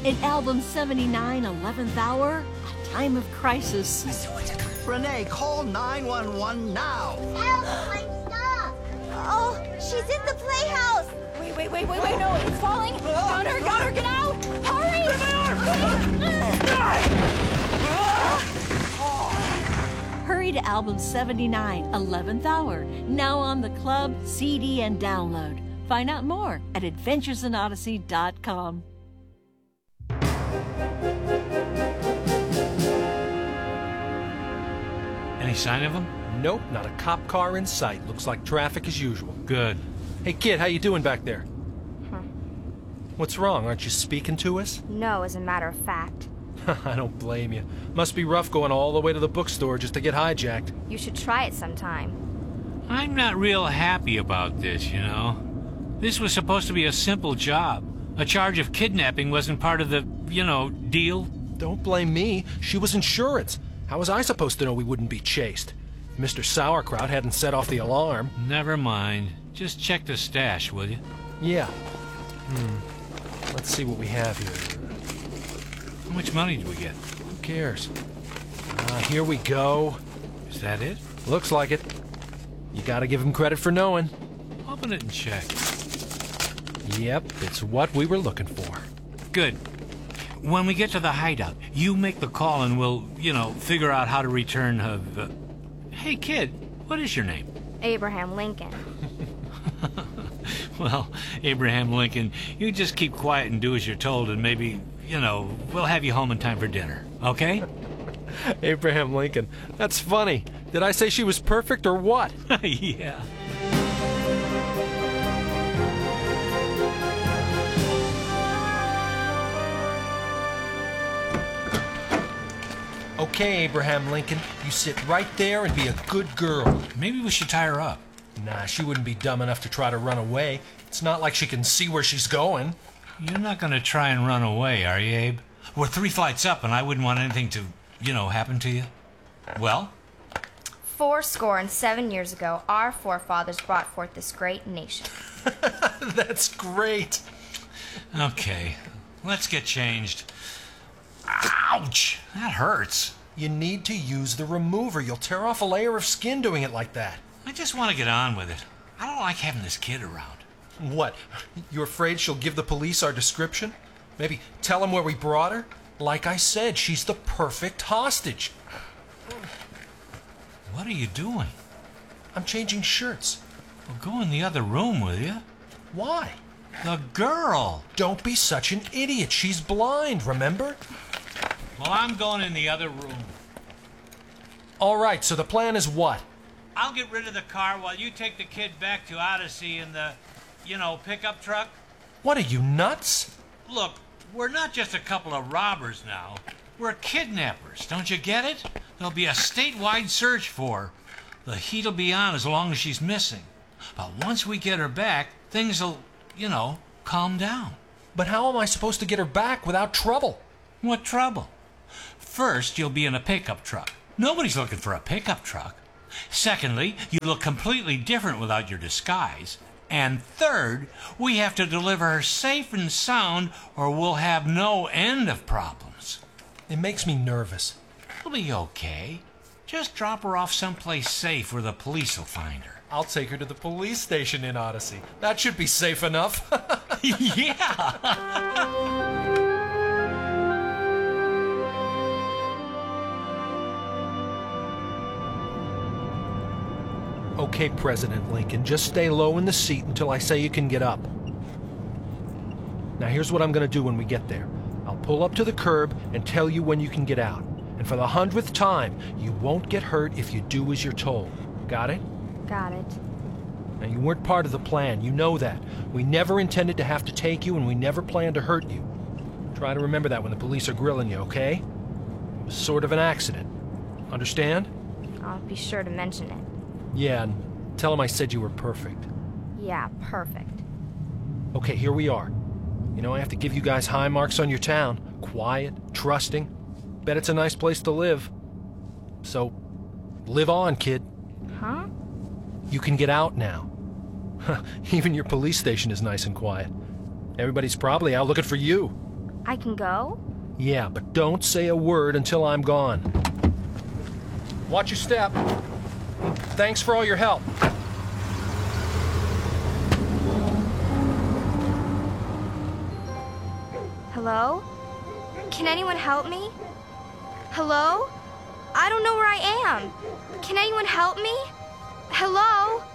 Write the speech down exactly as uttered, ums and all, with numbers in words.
In album seventy-nine, eleventh hour, a time of crisis. Renee, call nine one one now. Help, I'm stuck. Oh, she's in the playhouse. Wait, wait, wait, wait, wait, no, it's falling. Got her, got her, get out. Hurry. Hurry to album seventy-nine, eleventh hour. Now on the club, C D, and download. Find out more at adventures in odyssey dot com. Any sign of him? Nope, not a cop car in sight. Looks like traffic as usual. Good. Hey, kid, how you doing back there? Huh. What's wrong? Aren't you speaking to us? No, as a matter of fact. I don't blame you. Must be rough going all the way to the bookstore just to get hijacked. You should try it sometime. I'm not real happy about this, you know. This was supposed to be a simple job. A charge of kidnapping wasn't part of the, you know, deal. Don't blame me. She was insurance. How was I supposed to know we wouldn't be chased? If Mister Sauerkraut hadn't set off the alarm. Never mind. Just check the stash, will you? Yeah. Hmm. Let's see what we have here. How much money did we get? Who cares? Uh, here we go. Is that it? Looks like it. You gotta give him credit for knowing. Open it and check. Yep, it's what we were looking for. Good. When we get to the hideout, you make the call and we'll, you know, figure out how to return her. Uh... Hey, kid, what is your name? Abraham Lincoln. Well, Abraham Lincoln, you just keep quiet and do as you're told, and maybe, you know, we'll have you home in time for dinner, okay? Abraham Lincoln. That's funny. Did I say she was perfect or what? Yeah. Okay, Abraham Lincoln, you sit right there and be a good girl. Maybe we should tie her up. Nah, she wouldn't be dumb enough to try to run away. It's not like she can see where she's going. You're not going to try and run away, are you, Abe? We're three flights up, and I wouldn't want anything to, you know, happen to you. Well? Four score and seven years ago, our forefathers brought forth this great nation. That's great. Okay, let's get changed. Ouch! That hurts. You need to use the remover. You'll tear off a layer of skin doing it like that. I just want to get on with it. I don't like having this kid around. What? You afraid she'll give the police our description? Maybe tell them where we brought her? Like I said, she's the perfect hostage. What are you doing? I'm changing shirts. Well, go in the other room, will you? Why? The girl! Don't be such an idiot. She's blind, remember? Well, I'm going in the other room. All right, so the plan is what? I'll get rid of the car while you take the kid back to Odyssey in the, you know, pickup truck. What, are you nuts? Look, we're not just a couple of robbers now. We're kidnappers, don't you get it? There'll be a statewide search for her. The heat'll be on as long as she's missing. But once we get her back, things'll, you know, calm down. But how am I supposed to get her back without trouble? What trouble? First, you'll be in a pickup truck. Nobody's looking for a pickup truck. Secondly, you look completely different without your disguise. And third, we have to deliver her safe and sound or we'll have no end of problems. It makes me nervous. It'll be okay. Just drop her off someplace safe where the police will find her. I'll take her to the police station in Odyssey. That should be safe enough. Yeah! Okay, President Lincoln, just stay low in the seat until I say you can get up. Now here's what I'm going to do when we get there. I'll pull up to the curb and tell you when you can get out. And for the hundredth time, you won't get hurt if you do as you're told. Got it? Got it. Now, you weren't part of the plan. You know that. We never intended to have to take you, and we never planned to hurt you. Try to remember that when the police are grilling you, okay? It was sort of an accident. Understand? I'll be sure to mention it. Yeah, and tell them I said you were perfect. Yeah, perfect. Okay, here we are. You know, I have to give you guys high marks on your town. Quiet, trusting. Bet it's a nice place to live. So, live on, kid. Huh? You can get out now. Even your police station is nice and quiet. Everybody's probably out looking for you. I can go? Yeah, but don't say a word until I'm gone. Watch your step. Thanks for all your help. Hello? Can anyone help me? Hello? I don't know where I am. Can anyone help me? Hello?